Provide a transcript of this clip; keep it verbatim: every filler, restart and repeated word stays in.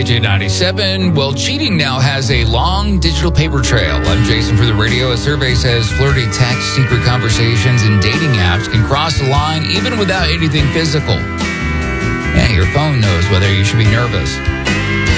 J ninety-seven. Well, cheating now has a long digital paper trail. I'm Jason for the radio. A survey says flirty texts, secret conversations, and dating apps can cross the line even without anything physical. Yeah, your phone knows whether you should be nervous.